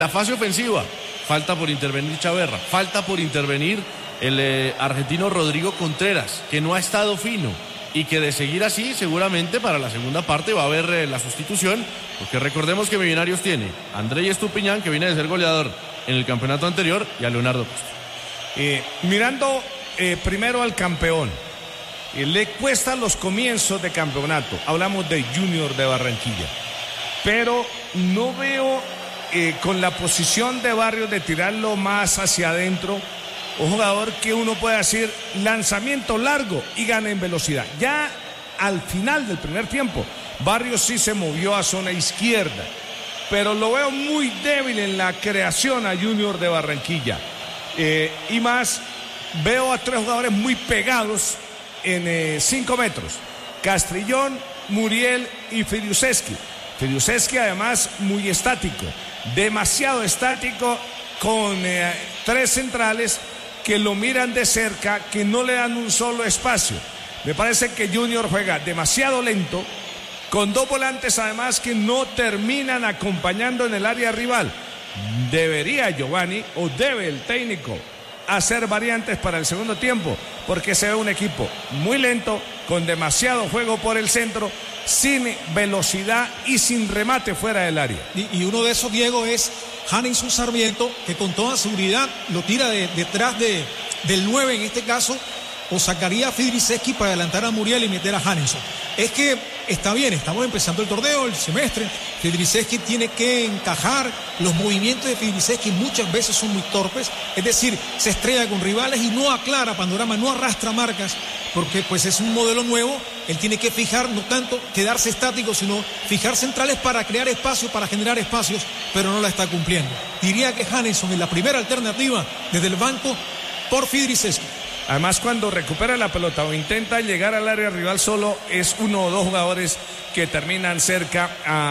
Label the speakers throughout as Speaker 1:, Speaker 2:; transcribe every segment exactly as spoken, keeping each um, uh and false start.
Speaker 1: La fase ofensiva, falta por intervenir Chaverra, falta por intervenir el eh, argentino Rodrigo Contreras, que no ha estado fino y que de seguir así seguramente para la segunda parte va a haber eh, la sustitución, porque recordemos que Millonarios tiene a Andrés Estupiñán, que viene de ser goleador en el campeonato anterior, y a Leonardo Castro.
Speaker 2: Eh, mirando eh, primero al campeón, eh, le cuesta los comienzos de campeonato, hablamos de Junior de Barranquilla, pero no veo eh, con la posición de Barrios de tirarlo más hacia adentro, un jugador que uno puede decir lanzamiento largo y gana en velocidad. Ya al final del primer tiempo, Barrios sí se movió a zona izquierda, pero lo veo muy débil en la creación a Junior de Barranquilla. Eh, y más, veo a tres jugadores muy pegados en cinco eh, metros. Castrillón, Muriel y Filiuseski. Filiuseski además muy estático, demasiado estático, con eh, tres centrales que lo miran de cerca, que no le dan un solo espacio. Me parece que Junior juega demasiado lento, con dos volantes además que no terminan acompañando en el área rival. Debería Giovanni, o debe el técnico, hacer variantes para el segundo tiempo, porque se ve un equipo muy lento, con demasiado juego por el centro, sin velocidad y sin remate fuera del área.
Speaker 3: Y, y uno de esos, Diego, es Hanninson Sarmiento, que con toda seguridad lo tira de, detrás de, del nueve en este caso, o sacaría a Fidriseski para adelantar a Muriel y meter a Hanninson. Es que está bien, estamos empezando el torneo, el semestre. Fidriseski tiene que encajar. Los movimientos de Fidriseski muchas veces son muy torpes, es decir, se estrella con rivales y no aclara panorama, no arrastra marcas, porque pues es un modelo nuevo. Él tiene que fijar, no tanto quedarse estático, sino fijar centrales para crear espacios, para generar espacios, pero no la está cumpliendo. Diría que Hanninson es la primera alternativa desde el banco por Fidriseski.
Speaker 2: Además, cuando recupera la pelota o intenta llegar al área rival solo, es uno o dos jugadores que terminan cerca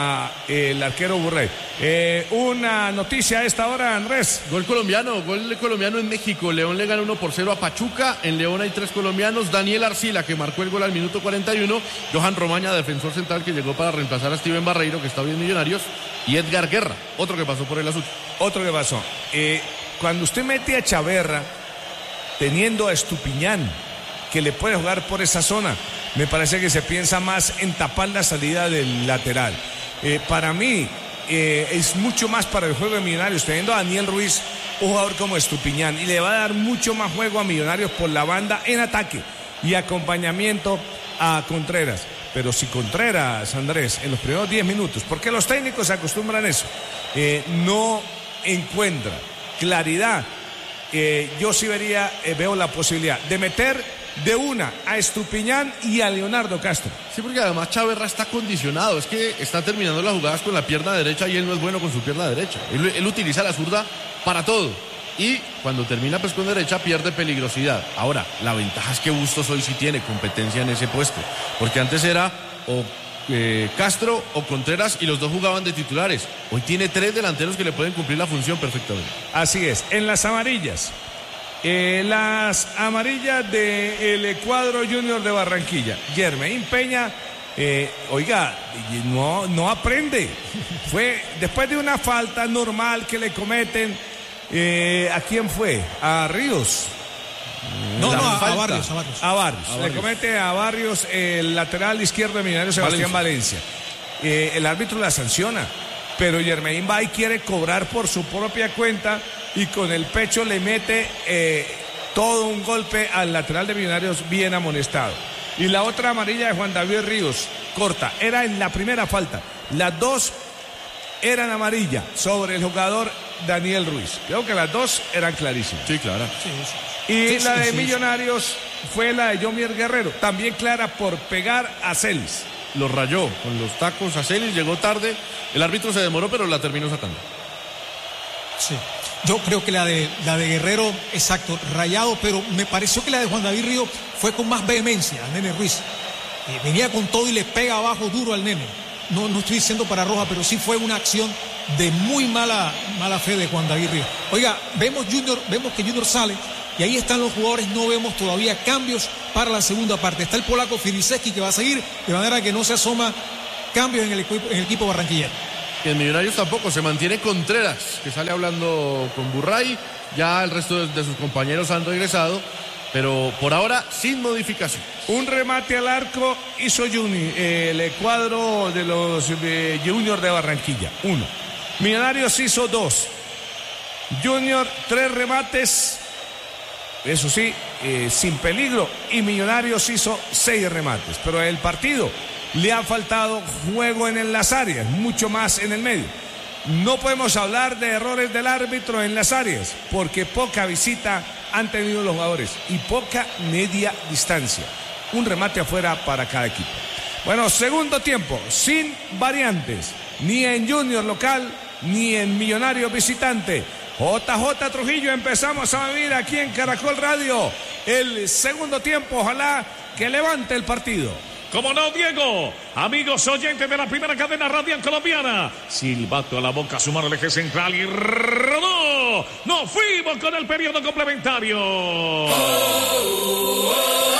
Speaker 2: al arquero Burrey. Eh, una noticia a esta hora, Andrés.
Speaker 1: Gol colombiano, gol colombiano en México. León le gana uno por cero a Pachuca. En León hay tres colombianos. Daniel Arcila, que marcó el gol al minuto cuarenta y uno. Johan Romaña, defensor central, que llegó para reemplazar a Steven Barreiro, que está bien Millonarios. Y Edgar Guerra, otro que pasó por el azul.
Speaker 2: Otro que pasó. Eh, cuando usted mete a Chaverra, teniendo a Estupiñán, que le puede jugar por esa zona, me parece que se piensa más en tapar la salida del lateral. Eh, para mí, eh, es mucho más para el juego de Millonarios, teniendo a Daniel Ruiz, un jugador como Estupiñán, y le va a dar mucho más juego a Millonarios por la banda en ataque y acompañamiento a Contreras. Pero si Contreras, Andrés, en los primeros diez minutos, porque los técnicos se acostumbran a eso, eh, no encuentra claridad, Eh, yo sí vería, eh, veo la posibilidad de meter de una a Estupiñán y a Leonardo Castro.
Speaker 1: Sí, porque además Chaverra está condicionado, es que está terminando las jugadas con la pierna derecha y él no es bueno con su pierna derecha. Él, él utiliza la zurda para todo y cuando termina pues con derecha pierde peligrosidad. Ahora, la ventaja es que Bustos hoy sí tiene competencia en ese puesto, porque antes era o Eh, Castro o Contreras y los dos jugaban de titulares. Hoy tiene tres delanteros que le pueden cumplir la función perfectamente.
Speaker 2: Así es. En las amarillas, eh, las amarillas del cuadro Junior de Barranquilla, Jermain Peña, eh, oiga, no, no aprende. Fue después de una falta normal que le cometen, eh, ¿a quién fue? A Ríos.
Speaker 3: No, no, a, a Barrios, a Barrios.
Speaker 2: A Barrios. A Barrios. Le comete a Barrios el lateral izquierdo de Millonarios, Sebastián Valencia. Valencia. Eh, el árbitro la sanciona, pero Jermain va y quiere cobrar por su propia cuenta y con el pecho le mete eh, todo un golpe al lateral de Millonarios, bien amonestado. Y la otra amarilla de Juan David Ríos, corta, era en la primera falta. Las dos eran amarilla sobre el jugador Daniel Ruiz. Creo que las dos eran clarísimas.
Speaker 1: Sí, claro. Sí,
Speaker 2: sí. Y sí, la de sí, Millonarios sí. fue la de Yomier Guerrero, también clara por pegar a Celis.
Speaker 1: Lo rayó con los tacos a Celis, llegó tarde, el árbitro se demoró, pero la terminó sacando.
Speaker 3: Sí, yo creo que la de, la de Guerrero, exacto, rayado, pero me pareció que la de Juan David Río fue con más vehemencia al nene Ruiz. Eh, venía con todo y le pega abajo duro al nene. No, no estoy diciendo para roja, pero sí fue una acción de muy mala, mala fe de Juan David Río. Oiga, vemos Junior, vemos que Junior sale. Y ahí están los jugadores, no vemos todavía cambios para la segunda parte. Está el polaco Fidriseski que va a seguir, de manera que no se asoma cambios en el equipo, en el equipo barranquillero.
Speaker 1: En Millonarios tampoco, se mantiene Contreras, que sale hablando con Burray. Ya el resto de, de sus compañeros han regresado, pero por ahora sin modificación.
Speaker 2: Un remate al arco hizo Juni, eh, el cuadro de los de Junior de Barranquilla. Uno. Millonarios hizo dos. Junior, tres remates. Eso sí, eh, sin peligro. Y Millonarios hizo seis remates. Pero el partido le ha faltado juego en las áreas, mucho más en el medio. No podemos hablar de errores del árbitro en las áreas, porque poca visita han tenido los jugadores y poca media distancia. Un remate afuera para cada equipo. Bueno, segundo tiempo, sin variantes, ni en Junior local, ni en Millonarios visitante. J J Trujillo, empezamos a vivir aquí en Caracol Radio el segundo tiempo. Ojalá que levante el partido.
Speaker 4: Como no, Diego, amigos oyentes de la primera cadena radial colombiana, silbato a la boca, sumar el eje central y rodó. Nos fuimos con el periodo complementario. Oh, oh, oh.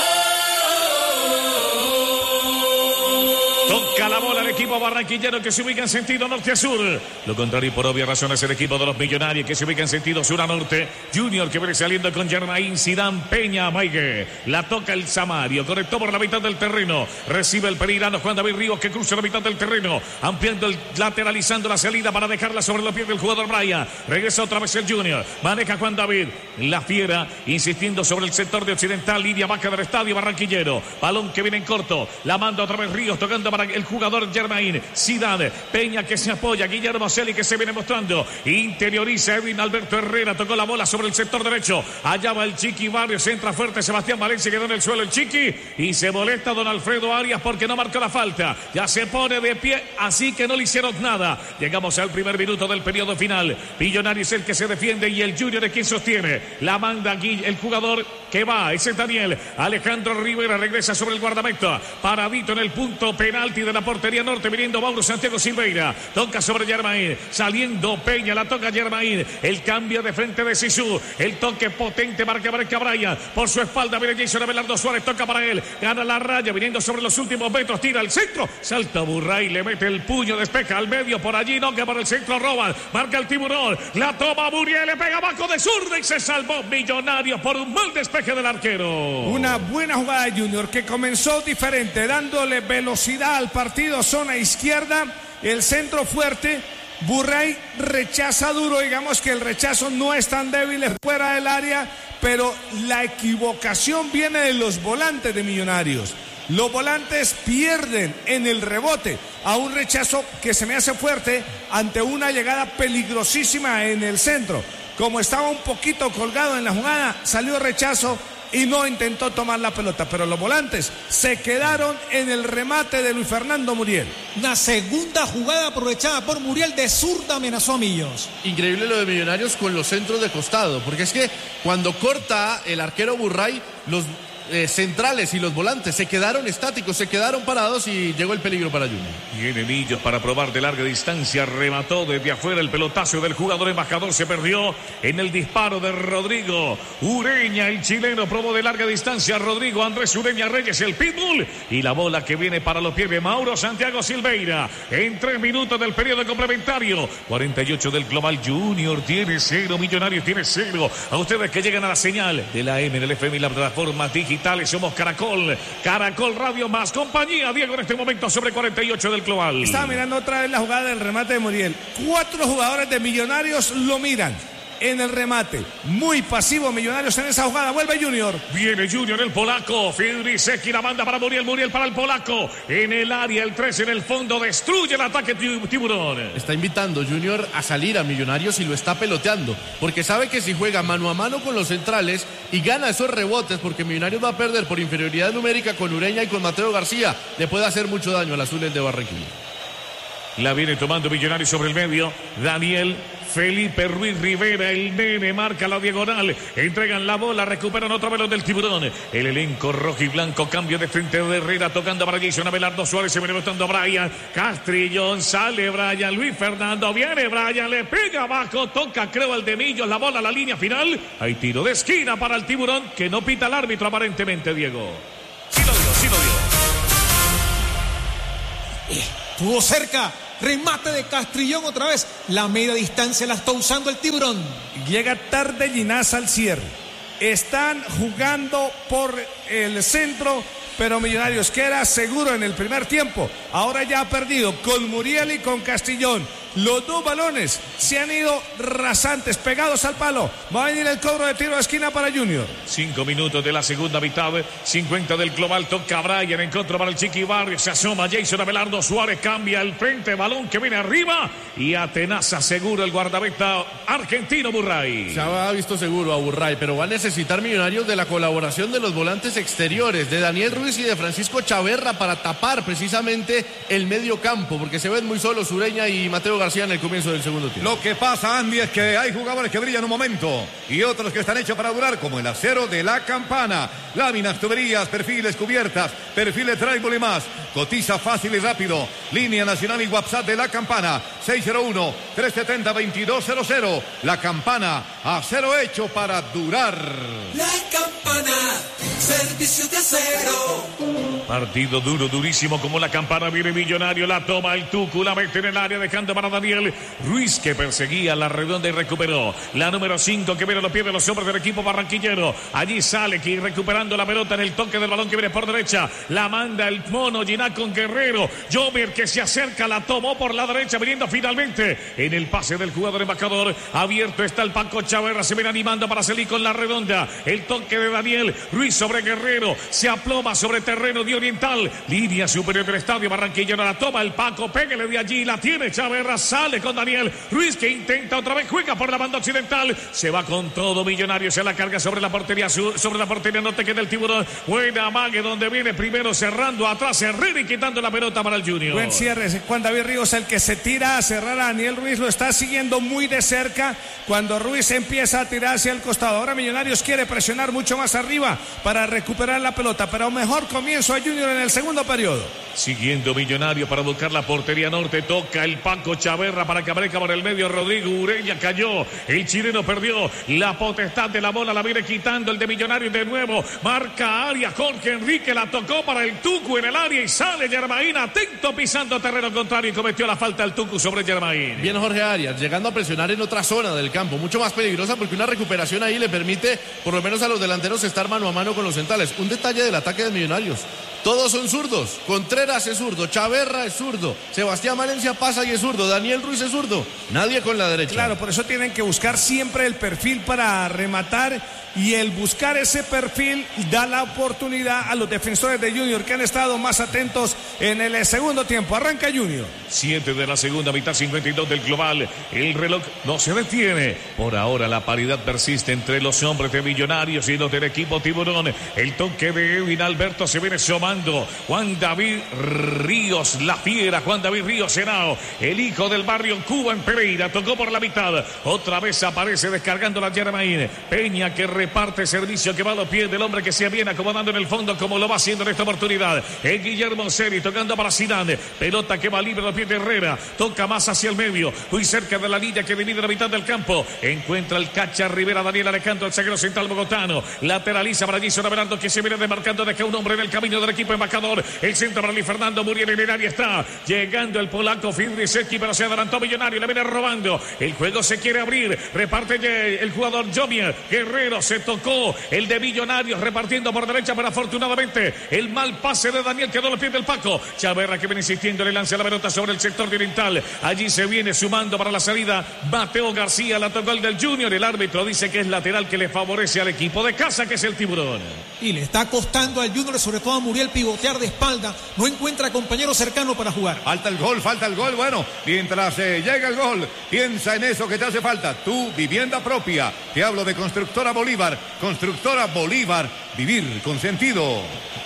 Speaker 4: Toca la bola el equipo barranquillero que se ubica en sentido norte a sur. Lo contrario, por obvias razones, el equipo de los Millonarios que se ubica en sentido sur a norte. Junior que viene saliendo con Germain, Zidane, Peña, Maigue. La toca el Samario, conectó por la mitad del terreno. Recibe el pereirano Juan David Ríos que cruza la mitad del terreno. Ampliando, el, lateralizando la salida para dejarla sobre los pies del jugador Bryan. Regresa otra vez el Junior. Maneja Juan David. La Fiera insistiendo sobre el sector de occidental. Línea baja del estadio barranquillero. Balón que viene en corto. La manda otra vez Ríos tocando para el jugador Germain. Zidane, Peña que se apoya, Guillermo Celi que se viene mostrando, interioriza Edwin Alberto Herrera, tocó la bola sobre el sector derecho, allá va el Chiqui Barrios, entra fuerte Sebastián Valencia, quedó en el suelo el Chiqui y se molesta don Alfredo Arias porque no marcó la falta, ya se pone de pie, así que no le hicieron nada. Llegamos al primer minuto del periodo final. Millonarios el que se defiende y el Junior es quien sostiene, la manda aquí el jugador que va, ese es Daniel Alejandro Rivera, regresa sobre el guardameta, paradito en el punto penalti de la portería norte, viniendo Mauro Santiago Silveira, toca sobre Germain, saliendo Peña, la toca Germain, el cambio de frente de Sisu, el toque potente, marca marca Bryan, por su espalda viene Jason Abelardo Suárez, toca para él, gana la raya, viniendo sobre los últimos metros, tira al centro, salta Burray, le mete el puño, despeja al medio, por allí no, que por el centro roban, marca el tiburón, la toma Muriel, le pega abajo de zurda y se salvó Millonarios por un mal despeje del arquero.
Speaker 2: Una buena jugada de Junior que comenzó diferente, dándole velocidad al partido, zona izquierda, el centro fuerte, Burray rechaza duro, digamos que el rechazo no es tan débil, es fuera del área, pero la equivocación viene de los volantes de Millonarios. Los volantes pierden en el rebote a un rechazo que se me hace fuerte ante una llegada peligrosísima en el centro. Como estaba un poquito colgado en la jugada, salió rechazo y no intentó tomar la pelota, pero los volantes se quedaron en el remate de Luis Fernando Muriel.
Speaker 3: Una segunda jugada aprovechada por Muriel, de zurda amenazó a Millos.
Speaker 1: Increíble lo de Millonarios con los centros de costado, porque es que cuando corta el arquero Burray, los eh, centrales y los volantes se quedaron estáticos, se quedaron parados y llegó el peligro para Junior.
Speaker 4: Viene Millos para probar de larga distancia, remató desde afuera el pelotazo del jugador embajador, se perdió en el disparo de Rodrigo Ureña, el chileno probó de larga distancia, Rodrigo Andrés Ureña Reyes, el pitbull, y la bola que viene para los pies de Mauro Santiago Silveira, en tres minutos del periodo complementario, cuarenta y ocho del global. Junior tiene cero, Millonarios tiene cero, a ustedes que llegan a la señal de la M, del F M y la plataforma digitales, somos Caracol, Caracol Radio más compañía, Diego, en este momento sobre cuarenta y ocho del global.
Speaker 2: Estaba mirando otra vez la jugada del remate de Muriel, cuatro jugadores de Millonarios lo miran en el remate, muy pasivo Millonarios en esa jugada, vuelve Junior.
Speaker 4: Viene Junior, el polaco, Fidrisecki, la manda para Muriel, Muriel para el polaco, en el área, el tres en el fondo, destruye el ataque tiburón.
Speaker 1: Está invitando Junior a salir a Millonarios y lo está peloteando, porque sabe que si juega mano a mano con los centrales y gana esos rebotes, porque Millonarios va a perder por inferioridad numérica con Ureña y con Mateo García, le puede hacer mucho daño al Azules de Barranquilla.
Speaker 4: La viene tomando Millonarios sobre el medio, Daniel Felipe Ruiz Rivera, el nene, marca la diagonal, entregan la bola, recuperan otra vez los del tiburón, el elenco rojo y blanco, cambio de frente de Herrera, tocando para Jason Abelardo Suárez, se viene botando a Bryan, Castrillón, sale Bryan, Luis Fernando, viene Bryan, le pega abajo, toca creo el de Millos, la bola a la línea final, hay tiro de esquina para el tiburón, que no pita el árbitro aparentemente, Diego. Sí lo dio, sí lo dio.
Speaker 3: Estuvo cerca, remate de Castrillón otra vez. La media distancia la está usando el Tiburón.
Speaker 2: Llega tarde Ginás al cierre. Están jugando por el centro, pero Millonarios queda seguro en el primer tiempo. Ahora ya ha perdido con Muriel y con Castrillón. Los dos balones se han ido rasantes, pegados al palo. Va a venir el cobro de tiro de esquina para Junior.
Speaker 4: Cinco minutos de la segunda mitad. cincuenta del global. Toca Brian en contra para el Chiqui Barrios. Se asoma Jason Abelardo. Suárez cambia el frente. Balón que viene arriba. Y atenaza seguro el guardameta argentino Burray.
Speaker 1: Se ha visto seguro a Burray, pero va a necesitar Millonarios de la colaboración de los volantes exteriores, de Daniel Ruiz y de Francisco Chaverra, para tapar precisamente el medio campo, porque se ven muy solos Ureña y Mateo García en el comienzo del segundo tiempo.
Speaker 5: Lo que pasa, Andy, es que hay jugadores que brillan un momento y otros que están hechos para durar, como el acero de La Campana. Láminas, tuberías, perfiles, cubiertas, perfiles Tribal y más. Cotiza fácil y rápido. Línea nacional y WhatsApp de La Campana, seis cero uno, tres siete cero, dos dos cero cero. La Campana, acero hecho para durar.
Speaker 6: La Campana, servicio de acero.
Speaker 4: Partido duro, durísimo como La Campana. Viene Millonario, la toma el Tucu, la mete en el área, dejando para Daniel Ruiz, que perseguía la redonda y recuperó. La número cinco que viene a los pies de los hombres del equipo barranquillero. Allí sale que recuperando la pelota en el toque del balón que viene por derecha. La manda el mono Giná con Guerrero. Jover que se acerca, la tomó por la derecha, viniendo finalmente en el pase del jugador embajador. Abierto está el Paco Chaverra, se viene animando para salir con la redonda. El toque de Daniel Ruiz sobre Guerrero. Se aploma sobre terreno de Oriental. Línea superior del estadio barranquillero. La toma el Paco, pégale de allí, la tiene Chaverra, sale con Daniel Ruiz, que intenta otra vez, juega por la banda occidental, se va con todo Millonario, se la carga sobre la portería sur, sobre la portería norte que del Tiburón. Buena amague donde viene primero cerrando atrás Herrera y quitando la pelota para el Junior.
Speaker 2: Buen cierre, Juan David Ríos, el que se tira a cerrar a Daniel Ruiz, lo está siguiendo muy de cerca cuando Ruiz empieza a tirar hacia el costado. Ahora Millonarios quiere presionar mucho más arriba para recuperar la pelota, pero mejor comienzo a Junior en el segundo periodo.
Speaker 4: Siguiendo Millonario para buscar la portería norte, toca el Paco Chaverra para que aparezca por el medio Rodrigo Ureña, cayó, el chileno perdió la potestad de la bola, la viene quitando el de Millonarios de nuevo, marca área, Jorge Enrique la tocó para el Tucu en el área y sale Germain, atento pisando terreno contrario y cometió la falta el Tucu sobre Germain.
Speaker 1: Bien Jorge Arias, llegando a presionar en otra zona del campo, mucho más peligrosa porque una recuperación ahí le permite por lo menos a los delanteros estar mano a mano con los centrales. Un detalle del ataque de Millonarios: todos son zurdos. Contreras es zurdo, Chaverra es zurdo, Sebastián Valencia pasa y es zurdo, Daniel Ruiz es zurdo, nadie con la derecha.
Speaker 2: Claro, por eso tienen que buscar siempre el perfil para rematar, y el buscar ese perfil da la oportunidad a los defensores de Junior, que han estado más atentos en el segundo tiempo. Arranca Junior.
Speaker 4: siete de la segunda mitad, cincuenta y dos del global. El reloj no se detiene. Por ahora la paridad persiste entre los hombres de Millonarios y los del equipo Tiburón. El toque de Edwin Alberto se viene sumando. Juan David Ríos, la fiera, Juan David Ríos Henao, el hijo del barrio Cuba en Pereira, tocó por la mitad. Otra vez aparece descargando la Germain. Peña que reparte servicio, que va a los pies del hombre que se viene acomodando en el fondo como lo va haciendo en esta oportunidad. Es Guillermo Seri tocando para Zidane. Pelota que va libre a los pies de Herrera. Toca más hacia el medio, muy cerca de la línea que divide la mitad del campo. Encuentra el Cacha Rivera, Daniel Alejandro, el zaguero central bogotano. Lateraliza para Jason Abelardo, que se viene demarcando, deja un hombre en el camino del equipo embajador. El centro para Luis Fernando Muriel en el área está. Llegando el polaco Fidrisecki, pero se adelantó Millonario, le viene robando. El juego se quiere abrir. Reparte el jugador Jomier. Guerrero se tocó el de Millonarios repartiendo por derecha, pero afortunadamente el mal pase de Daniel quedó a los pies del Paco. Chaverra que viene insistiendo, le lanza la pelota sobre el sector de Oriental. Allí se viene sumando para la salida Mateo García, la tocó el del Junior. El árbitro dice que es lateral, que le favorece al equipo de casa, que es el Tiburón.
Speaker 3: Y le está costando al Junior, sobre todo a Muriel, pivotear de espalda. No encuentra compañero cercano para jugar.
Speaker 5: Falta el gol, falta el gol. Bueno, mientras eh, llega el gol, piensa en eso que te hace falta. Tu vivienda propia. Te hablo de Constructora Bolívar. Constructora Bolívar, vivir con sentido.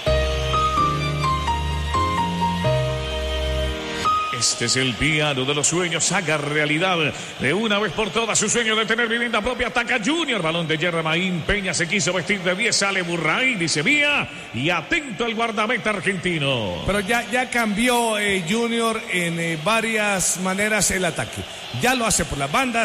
Speaker 4: Este es el piano de los sueños, haga realidad de una vez por todas su sueño de tener vivienda propia. Ataca Junior, balón de Germain, Peña se quiso vestir de diez, sale Burray, dice vía, y atento el guardameta argentino.
Speaker 2: Pero ya, ya cambió eh, Junior en eh, varias maneras el ataque. Ya lo hace por las bandas,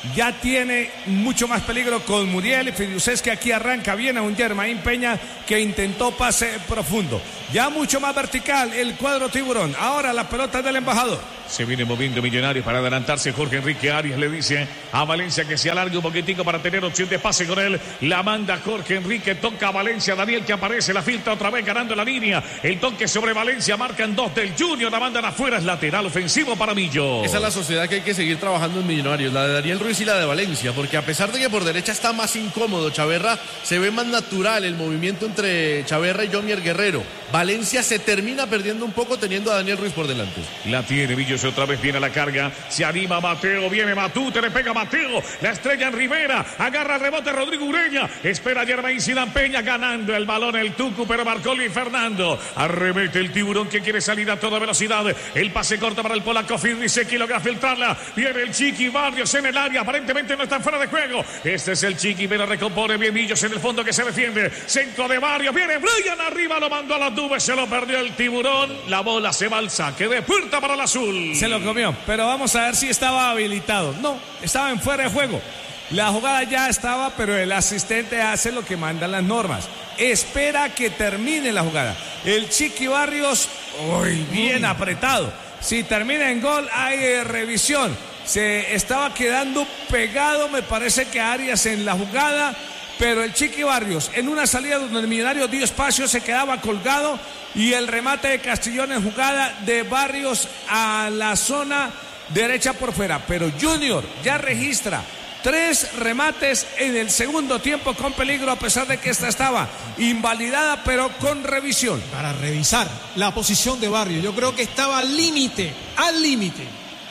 Speaker 2: ya tiene mucho más peligro con Muriel y Fidiuses, que aquí arranca bien a un Germain Peña que intentó pase profundo. Ya mucho más vertical el cuadro tiburón. Ahora la pelota del embajador.
Speaker 4: Se viene moviendo Millonarios para adelantarse. Jorge Enrique Arias le dice a Valencia que se alargue un poquitico para tener opción de pase con él. La manda Jorge Enrique, toca a Valencia. Daniel que aparece, la filtra otra vez ganando la línea. El toque sobre Valencia, marcan dos del Junior, la mandan afuera, es lateral ofensivo para Millo.
Speaker 1: Esa es la sociedad que hay que seguir trabajando en Millonarios, la de Daniel Ruiz y la de Valencia, porque a pesar de que por derecha está más incómodo Chaverra, se ve más natural el movimiento entre Chaverra y Jomier Guerrero. Valencia se termina perdiendo un poco teniendo a Daniel Ruiz por delante.
Speaker 4: La tiene Millos, otra vez viene a la carga, se anima Mateo, viene Matute, le pega Mateo, la estrella en Rivera, agarra el rebote Rodrigo Ureña, espera Germain Zidane Peña, ganando el balón el Tucu, pero marcó Luis Fernando, arremete el tiburón que quiere salir a toda velocidad, el pase corto para el polaco Fidrisek, logra filtrarla, viene el Chiqui Barrios en el área, aparentemente no está fuera de juego, este es el Chiqui, pero recompone bien Millos en el fondo que se defiende, centro de Barrios, viene Brian arriba, lo mandó a las nubes, se lo perdió el tiburón, la bola se va al saque de puerta para el azul.
Speaker 2: Se lo comió, pero vamos a ver si estaba habilitado. No, estaba en fuera de juego. La jugada ya estaba, pero el asistente hace lo que mandan las normas. Espera que termine la jugada. El Chiqui Barrios, uy, bien apretado. Si termina en gol, hay eh, revisión. Se estaba quedando pegado, me parece que Arias en la jugada, pero el Chiqui Barrios en una salida donde el Millonario dio espacio se quedaba colgado y el remate de Castellón en jugada de Barrios a la zona derecha por fuera. Pero Junior ya registra tres remates en el segundo tiempo con peligro, a pesar de que esta estaba invalidada, pero con revisión.
Speaker 3: Para revisar la posición de Barrios, yo creo que estaba al límite, al límite.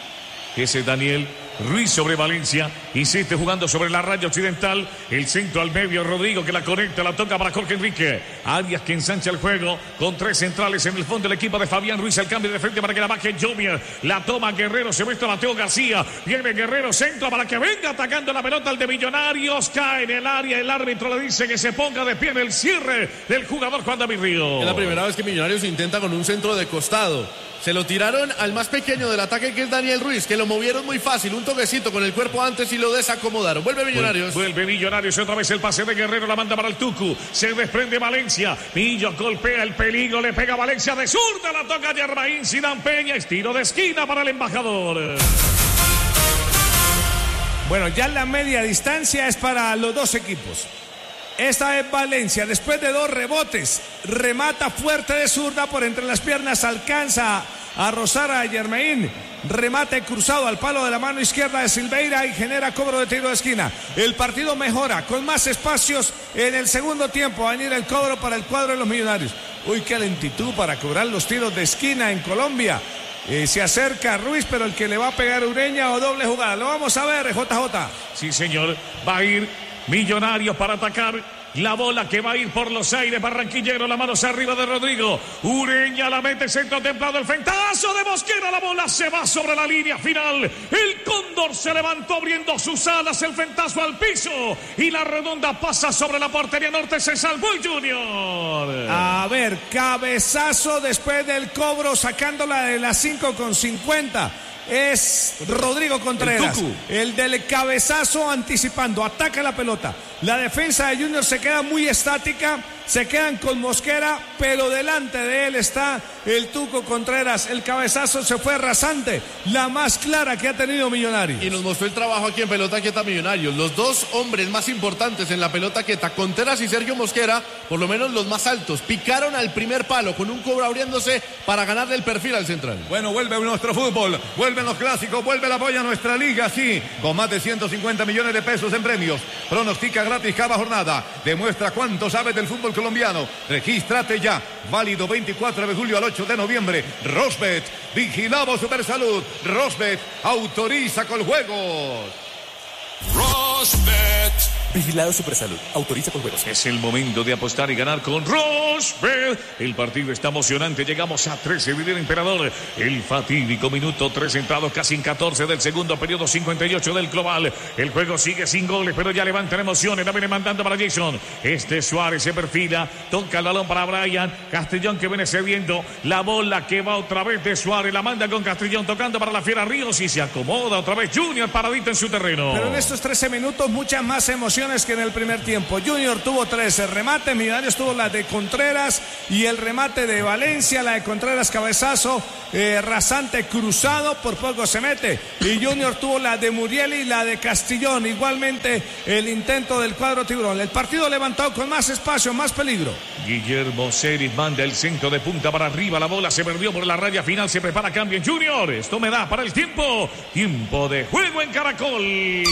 Speaker 4: Ese es Daniel Ruiz sobre Valencia, insiste jugando sobre la raya occidental, el centro al medio, Rodrigo que la conecta, la toca para Jorge Enrique, Arias que ensancha el juego con tres centrales en el fondo del equipo de Fabián Ruiz, el cambio de frente para que la baje Jomier, la toma Guerrero, se muestra Mateo García, viene Guerrero, centro para que venga atacando la pelota al de Millonarios, cae en el área, el árbitro le dice que se ponga de pie en el cierre del jugador Juan David Río.
Speaker 1: Es la primera vez que Millonarios intenta con un centro de costado. Se lo tiraron al más pequeño del ataque, que es Daniel Ruiz, que lo movieron muy fácil, un toquecito con el cuerpo antes y lo desacomodaron. Vuelve Millonarios.
Speaker 4: Vuelve Millonarios, otra vez el pase de Guerrero, la manda para el Tucu, se desprende Valencia, Millo golpea el peligro, le pega Valencia de zurda, la toca Germain Zidane Peña, estilo de esquina para el embajador.
Speaker 2: Bueno, ya la media distancia es para los dos equipos. Esta es Valencia, después de dos rebotes, remata fuerte de zurda por entre las piernas, alcanza a rozar a Germain, remate cruzado al palo de la mano izquierda de Silveira y genera cobro de tiro de esquina. El partido mejora con más espacios en el segundo tiempo. Va a venir el cobro para el cuadro de los Millonarios. Uy, qué lentitud para cobrar los tiros de esquina en Colombia. Eh, se acerca Ruiz, pero el que le va a pegar Ureña o doble jugada. Lo vamos a ver, J J.
Speaker 4: Sí, señor, va a ir Millonarios para atacar. La bola que va a ir por los aires, Barranquillero, la mano arriba de Rodrigo. Ureña la mete, centro templado, el frentazo de Mosquera, la bola se va sobre la línea final. El Cóndor se levantó abriendo sus alas, el frentazo al piso y la redonda pasa sobre la portería norte, se salvó el Junior.
Speaker 2: A ver, cabezazo después del cobro, sacándola de las cinco con cincuenta. Es Rodrigo Contreras, el, el del cabezazo anticipando, ataca la pelota. La defensa de Junior se queda muy estática, se quedan con Mosquera, pero delante de él está el Tuco Contreras. El cabezazo se fue rasante, la más clara que ha tenido Millonarios.
Speaker 1: Y nos mostró el trabajo aquí en pelota quieta Millonarios. Los dos hombres más importantes en la pelota quieta, Contreras y Sergio Mosquera, por lo menos los más altos, picaron al primer palo con un cobro abriéndose para ganarle el perfil al central.
Speaker 5: Bueno, vuelve nuestro fútbol, vuelven los clásicos, vuelve el apoyo a nuestra liga, sí, con más de ciento cincuenta millones de pesos en premios. Pronostica gratis cada jornada, demuestra cuánto sabes del fútbol colombiano. Regístrate ya, válido veinticuatro de julio al ocho de noviembre. Rosbet, vigilamos Supersalud. Rosbet, autoriza con juegos.
Speaker 6: Rosbet.
Speaker 7: Vigilado Supersalud. Autoriza con juegos.
Speaker 4: Es el momento de apostar y ganar con Rochebet. El partido está emocionante. Llegamos a trece, Videna Emperador. El fatídico minuto tres entrados casi en catorce del segundo periodo, cincuenta y ocho del global. El juego sigue sin goles, pero ya levantan emociones. La viene mandando para Jason. Este Suárez se perfila. Toca el balón para Brian. Castellón que viene cediendo. La bola que va otra vez de Suárez. La manda con Castellón tocando para la Fiera Ríos y se acomoda otra vez Junior paradito en su terreno.
Speaker 2: Pero en estos trece minutos muchas más emociones que en el primer tiempo. Junior tuvo trece remates, Millonarios tuvo la de Contreras y el remate de Valencia, la de Contreras cabezazo eh, rasante cruzado, por poco se mete, y Junior tuvo la de Muriel y la de Castellón, igualmente el intento del cuadro tiburón. El partido levantado con más espacio, más peligro.
Speaker 4: Guillermo Celis manda el centro de punta para arriba, la bola se perdió por la raya final, se prepara cambio en Junior. Esto me da para el tiempo, tiempo de juego en Caracol.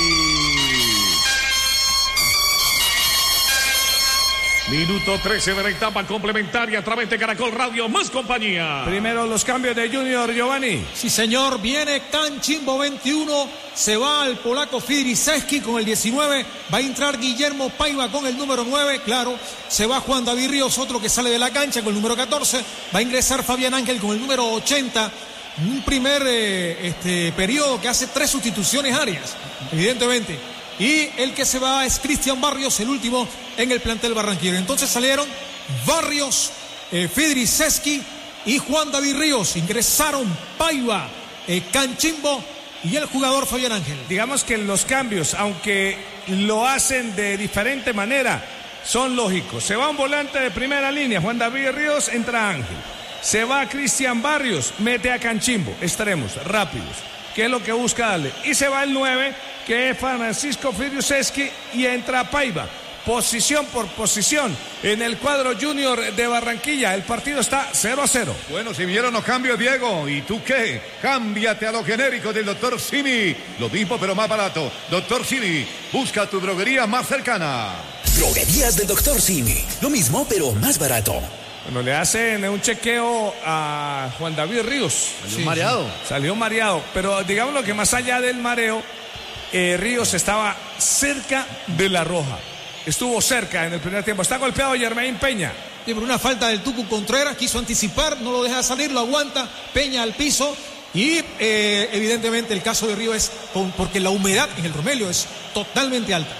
Speaker 4: Minuto trece de la etapa complementaria a través de Caracol Radio, más compañía.
Speaker 2: Primero los cambios de Junior, Giovanni.
Speaker 3: Sí, señor, viene Cancimbo veintiuno, se va el polaco Fidriszewski con el diecinueve, va a entrar Guillermo Paiva con el número nueve, claro, se va Juan David Ríos, otro que sale de la cancha con el número catorce, va a ingresar Fabián Ángel con el número ochenta, un primer eh, este, periodo que hace tres sustituciones Arias, evidentemente. Y el que se va es Cristian Barrios, el último en el plantel barranquillero. Entonces salieron Barrios, eh, Fidriszewski y Juan David Ríos. Ingresaron Paiva, eh, Cancimbo y el jugador Fabián Ángel.
Speaker 2: Digamos que los cambios, aunque lo hacen de diferente manera, son lógicos. Se va un volante de primera línea, Juan David Ríos, entra Ángel. Se va Cristian Barrios, mete a Cancimbo. Extremos, rápidos, que es lo que busca darle. Y se va el nueve, que es Francisco Fidriszewski, y entra Paiva. Posición por posición en el cuadro Junior de Barranquilla. El partido está cero a cero.
Speaker 5: Bueno, si vieron los cambios, Diego. ¿Y tú qué? Cámbiate a lo genérico del doctor Simi. Lo mismo, pero más barato. doctor Simi, busca tu droguería más cercana.
Speaker 8: Droguerías del doctor Simi. Lo mismo, pero más barato.
Speaker 2: Bueno, le hacen un chequeo a Juan David Ríos.
Speaker 1: Salió sí, mareado.
Speaker 2: Sí. Salió mareado. Pero digamos lo que más allá del mareo, eh, Ríos estaba cerca de la roja. Estuvo cerca en el primer tiempo. Está golpeado Yermain Peña.
Speaker 3: Y por una falta del Tucu Contreras, quiso anticipar, no lo deja salir, lo aguanta, Peña al piso. Y eh, evidentemente el caso de Ríos es con, porque la humedad en el Romelio es totalmente alta.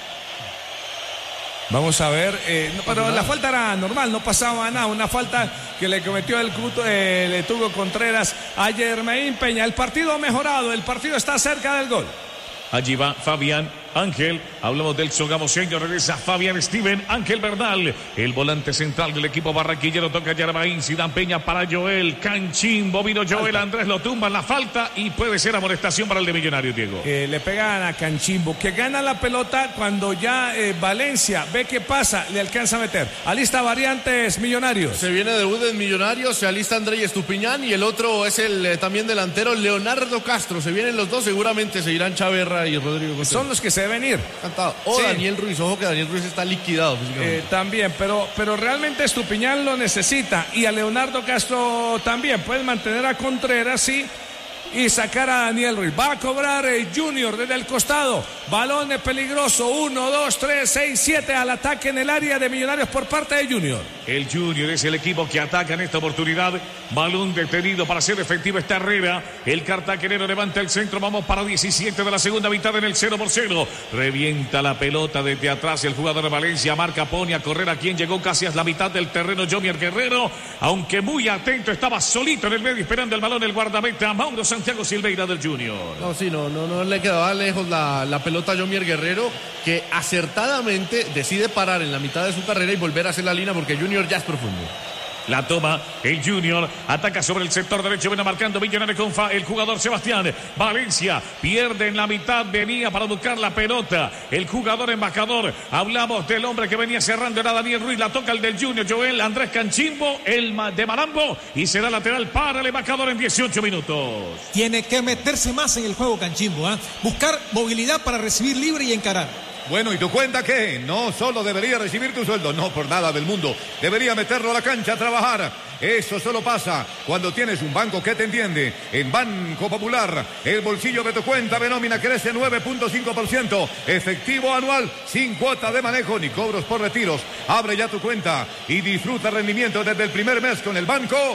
Speaker 2: Vamos a ver, eh, no, pero la falta era normal, no pasaba nada. Una falta que le cometió el, eh, el Tuco Contreras a Yermain Peña. El partido ha mejorado, el partido está cerca del gol.
Speaker 4: Allí va Fabián Ángel, hablamos del sogamoseño, regresa Fabián Steven Ángel Bernal, el volante central del equipo barranquillero, toca Yermain, Sidán Peña para Joel, Cancimbo, vino Joel, Andrés lo tumba en la falta y puede ser amonestación para el de Millonarios, Diego.
Speaker 2: Eh, le pegan a Cancimbo, que gana la pelota cuando ya eh, Valencia ve qué pasa, le alcanza a meter. Alista variantes Millonarios.
Speaker 1: Se viene debut en Millonarios, se alista Andrés Estupiñán y el otro es el eh, también delantero Leonardo Castro. Se vienen los dos, seguramente se irán Chaverra y Rodrigo Contreras.
Speaker 2: Son los que se deben ir.
Speaker 1: Cantado. O sí. Daniel Ruiz, ojo que Daniel Ruiz está liquidado físicamente.
Speaker 2: Eh, también, pero, pero realmente Estupiñán lo necesita y a Leonardo Castro también. Pueden mantener a Contreras, sí, y sacar a Daniel Ruiz. Va a cobrar eh, Junior desde el costado. Balón peligroso. uno, dos, tres, seis, siete al ataque en el área de Millonarios por parte de Junior.
Speaker 4: El Junior es el equipo que ataca en esta oportunidad. Balón detenido para hacer efectiva esta Herrera. El cartagenero levanta el centro. Vamos para diecisiete de la segunda mitad en el cero por cero. Revienta la pelota desde atrás. El jugador de Valencia marca, pone a correr a quien llegó casi a la mitad del terreno. Jomier Guerrero, aunque muy atento, estaba solito en el medio esperando el balón. El guardameta Mauro Santiago Silveira del Junior.
Speaker 1: No, sí, no, no, no le quedaba lejos la, la pelota a Jomier Guerrero, que acertadamente decide parar en la mitad de su carrera y volver a hacer la línea porque Junior ya es profundo.
Speaker 4: La toma el Junior, ataca sobre el sector derecho, viene marcando Millonarios con fa, el jugador Sebastián Valencia, pierde en la mitad, venía para buscar la pelota, el jugador embajador, hablamos del hombre que venía cerrando, era Daniel Ruiz, la toca el del Junior, Joel Andrés Cancimbo, el de Malambo, y será lateral para el embajador en dieciocho minutos.
Speaker 3: Tiene que meterse más en el juego Cancimbo, ¿eh? Buscar movilidad para recibir libre y encarar.
Speaker 5: Bueno, ¿y tu cuenta qué? No solo debería recibir tu sueldo, no por nada del mundo. Debería meterlo a la cancha a trabajar. Eso solo pasa cuando tienes un banco que te entiende. En Banco Popular, el bolsillo de tu cuenta de nómina crece nueve punto cinco por ciento. Efectivo anual, sin cuota de manejo ni cobros por retiros. Abre ya tu cuenta y disfruta rendimiento desde el primer mes con el Banco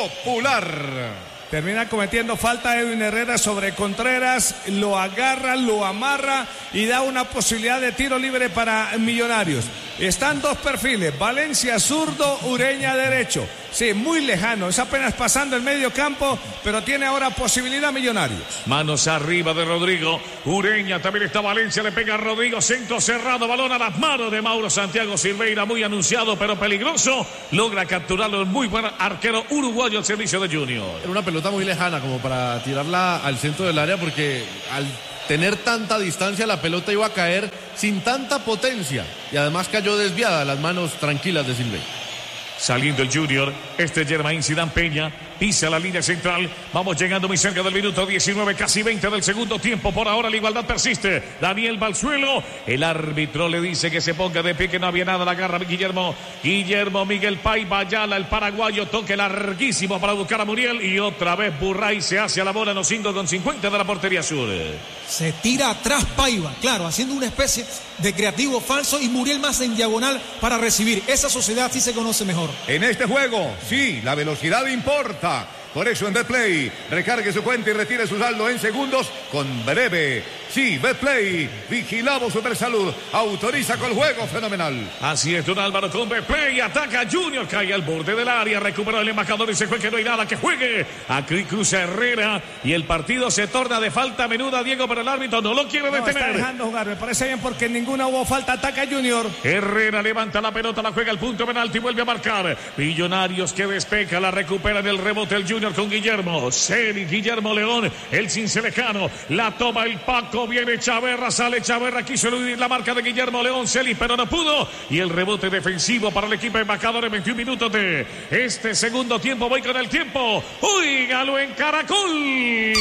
Speaker 5: Popular.
Speaker 2: Termina cometiendo falta Edwin Herrera sobre Contreras, lo agarra, lo amarra y da una posibilidad de tiro libre para Millonarios. Están dos perfiles, Valencia zurdo, Ureña derecho. Sí, muy lejano, es apenas pasando el medio campo, pero tiene ahora posibilidad Millonarios.
Speaker 4: Manos arriba de Rodrigo, Ureña, también está Valencia, le pega a Rodrigo, centro cerrado, balón a las manos de Mauro Santiago Silveira, muy anunciado pero peligroso, logra capturarlo, muy buen arquero uruguayo al servicio de Junior.
Speaker 1: Era una pelota muy lejana como para tirarla al centro del área porque al tener tanta distancia la pelota iba a caer sin tanta potencia y además cayó desviada a las manos tranquilas de Silveira.
Speaker 4: Saliendo el Junior, este Germain Zidane Peña, pisa la línea central, vamos llegando muy cerca del minuto diecinueve, casi veinte del segundo tiempo, por ahora la igualdad persiste, Daniel va al suelo, el árbitro le dice que se ponga de pie, que no había nada, la agarra Guillermo, Guillermo Miguel Paiva, Ayala, el paraguayo, toque larguísimo para buscar a Muriel, y otra vez Burray se hace a la bola en los cinco con cincuenta de la portería sur.
Speaker 3: Se tira atrás Paiva, claro, haciendo una especie de creativo falso y Muriel más en diagonal para recibir. Esa sociedad sí se conoce mejor.
Speaker 5: En este juego, sí, la velocidad importa. Por eso en Betplay, recargue su cuenta y retire su saldo en segundos con breve. Sí, Betplay, vigilamos Supersalud, autoriza con juego fenomenal.
Speaker 4: Así es, don Álvaro, con Betplay, ataca Junior, cae al borde del área, recupera el embajador y se fue que no hay nada, que juegue. Aquí cruza Herrera y el partido se torna de falta menuda, Diego, pero el árbitro no lo quiere detener.
Speaker 2: No, está dejando jugar, me parece bien porque en ninguna hubo falta, ataca Junior.
Speaker 4: Herrera levanta la pelota, la juega al punto penalti y vuelve a marcar. Millonarios que despeja, la recupera en el rebote el Junior con Guillermo. Celi, Guillermo León, el cincelejano, la toma el Paco, viene Chaverra, sale Chaverra, quiso eludir la marca de Guillermo León, Celi, pero no pudo. Y el rebote defensivo para el equipo embajador en veintiún minutos de este segundo tiempo. Voy con el tiempo. Óigalo en Caracol.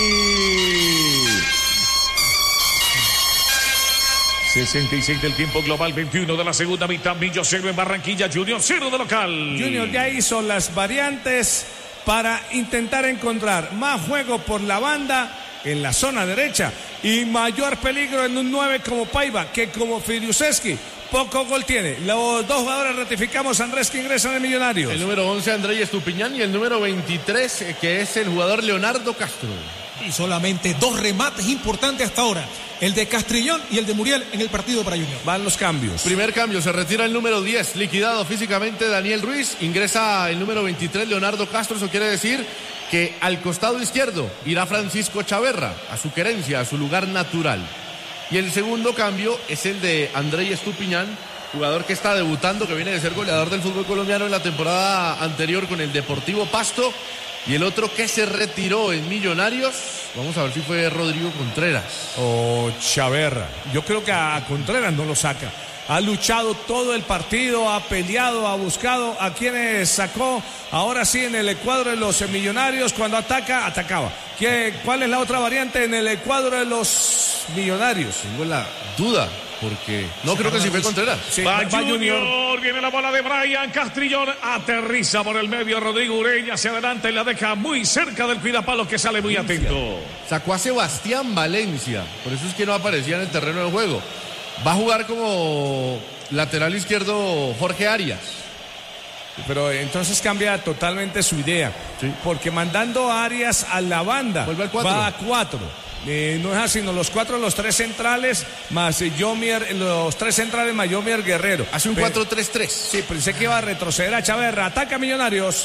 Speaker 4: sesenta y seis del tiempo global, veintiuno de la segunda mitad. Millo cero en Barranquilla, Junior cero de local.
Speaker 2: Junior ya hizo las variantes para intentar encontrar más juego por la banda en la zona derecha y mayor peligro en un nueve como Paiva, que como Firiuseski poco gol tiene. Los dos jugadores ratificamos, Andrés, que ingresan en Millonarios.
Speaker 1: El número once, Andrés Estupiñán, y el número veintitrés, que es el jugador Leonardo Castro.
Speaker 3: Y solamente dos remates importantes hasta ahora, el de Castrillón y el de Muriel en el partido para Junior.
Speaker 2: Van los cambios.
Speaker 1: Primer cambio, se retira el número diez, liquidado físicamente Daniel Ruiz, ingresa el número veintitrés, Leonardo Castro. Eso quiere decir que al costado izquierdo irá Francisco Chaverra, a su querencia, a su lugar natural. Y el segundo cambio es el de Andrés Estupiñán, jugador que está debutando, que viene de ser goleador del fútbol colombiano en la temporada anterior con el Deportivo Pasto. Y el otro que se retiró en Millonarios, vamos a ver si fue Rodrigo Contreras.
Speaker 2: O Chaverra. Yo creo que a Contreras no lo saca. Ha luchado todo el partido, ha peleado, ha buscado a quienes sacó. Ahora sí, en el cuadro de los Millonarios, cuando ataca, atacaba. ¿Qué, ¿Cuál es la otra variante en el cuadro de los Millonarios?
Speaker 1: Tengo la duda, porque no creo que sí fue Contreras.
Speaker 4: Sí, va, va Junior. Junior, viene la bola de Brian Castrillón, aterriza por el medio, Rodrigo Ureña se adelanta y la deja muy cerca del cuidapalo, que sale muy atento.
Speaker 1: Sacó a Sebastián Valencia, por eso es que no aparecía en el terreno de juego. Va a jugar como lateral izquierdo Jorge Arias.
Speaker 2: Pero entonces cambia totalmente su idea, sí, porque mandando a Arias a la banda va a cuatro. Eh, no es así, no, los cuatro, los tres centrales más eh, Yomier, los tres centrales más Yomier Guerrero.
Speaker 1: Hace un cuatro tres tres.
Speaker 2: Sí, pensé que iba a retroceder a Chaverra. Ataca Millonarios.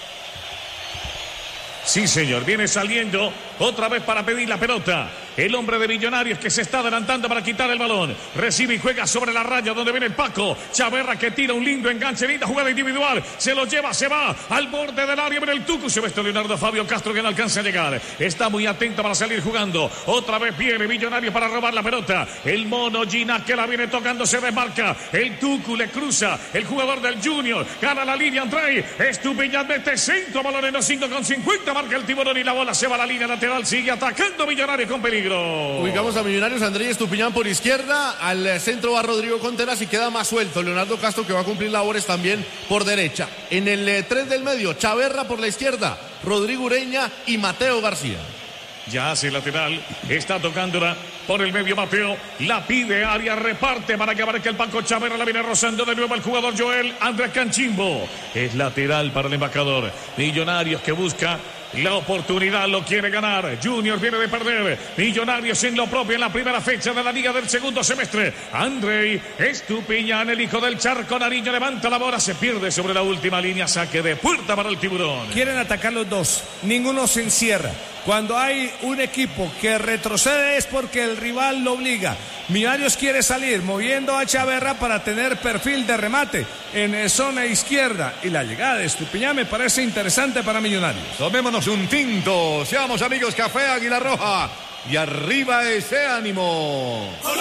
Speaker 4: Sí, señor, viene saliendo otra vez para pedir la pelota. El hombre de Millonarios que se está adelantando para quitar el balón. Recibe y juega sobre la raya donde viene el Paco. Chaverra que tira un lindo enganche, linda jugada individual. Se lo lleva, se va al borde del área. Viene el Tucu. Se ve este Leonardo Fabio Castro que no alcanza a llegar. Está muy atento para salir jugando. Otra vez viene Millonarios para robar la pelota. El mono Gina que la viene tocando, se desmarca. El Tucu le cruza. El jugador del Junior gana la línea. André Estupiñán mete centro. Balón en los cinco con cincuenta. Marca el tiburón y la bola se va a la línea lateral. Sigue atacando Millonarios con peligro. peligro.
Speaker 1: Ubicamos a Millonarios, Andrés Estupiñán por izquierda, al centro va Rodrigo Contreras y queda más suelto Leonardo Castro, que va a cumplir labores también por derecha. En el eh, tres del medio, Chaverra por la izquierda, Rodrigo Ureña y Mateo García.
Speaker 4: Ya hace lateral, está tocándola por el medio Mateo, la pide área, reparte para que abarque el Paco Chaverra, la viene rozando de nuevo el jugador Joel Andrés Canchimbo. Es lateral para el embajador. Millonarios que busca la oportunidad, lo quiere ganar. Junior viene de perder. Millonarios en lo propio en la primera fecha de la liga del segundo semestre. Andrei Estupiñán, el hijo del Charco Nariño, levanta la bola, se pierde sobre la última línea, saque de puerta para el Tiburón.
Speaker 2: Quieren atacar los dos, ninguno se encierra. Cuando hay un equipo que retrocede es porque el rival lo obliga. Millonarios quiere salir moviendo a Chaverra para tener perfil de remate en zona izquierda. Y la llegada de Estupiñán me parece interesante para Millonarios.
Speaker 5: Tomémonos un tinto, seamos amigos, Café Águila Roja. Y arriba ese ánimo.